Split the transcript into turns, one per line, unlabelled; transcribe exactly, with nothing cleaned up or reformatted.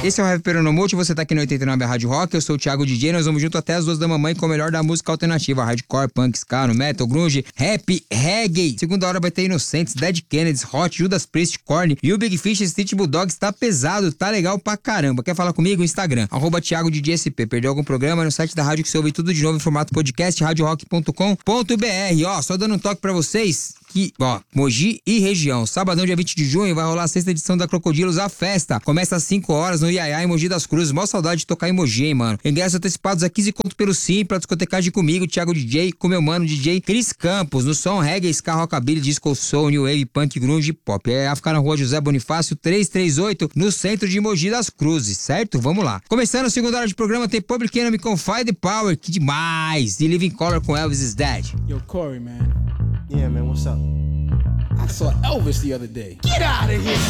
Esse é o Rap Peronomute, você tá aqui no oitenta e nove Rádio Rock, eu sou o Thiago D J, nós vamos junto até as duas da mamãe com o melhor da música alternativa, hardcore, punk, ska, no metal, grunge, rap, reggae. Segunda hora vai ter Inocentes, Dead Kennedys, Hot, Judas Priest, Korn e o Big Fish Street Bulldogs. Tá pesado, tá legal pra caramba. Quer falar comigo? Instagram, arroba Thiago D J S P. Perdeu algum programa? No site da rádio que você ouve tudo de novo em formato podcast, rádio rock ponto com ponto b r. Ó, só dando um toque pra vocês que, ó, Mogi e região. Sabadão, dia vinte de junho, vai rolar a sexta edição da Crocodilos, a festa. Começa às cinco horas no Iaiá, em Mogi das Cruzes. Mó saudade de tocar em Mogi, hein, mano. Ingressos antecipados a quinze conto pelo Sim, pra discotecagem comigo, Thiago D J, com meu mano D J Cris Campos. No som, reggae, ska, rockabilly, disco soul, new wave, punk, grunge e pop. É a ficar na rua José Bonifácio, trezentos e trinta e oito, no centro de Mogi das Cruzes, certo? Vamos lá. Começando a segunda hora de programa, tem Public Enemy com Fight the Power, que demais! E Living Color com Elvis is Dead.
Yo, Corey, man.
Yeah, man, what's up?
I saw Elvis the other day.
Get out of here!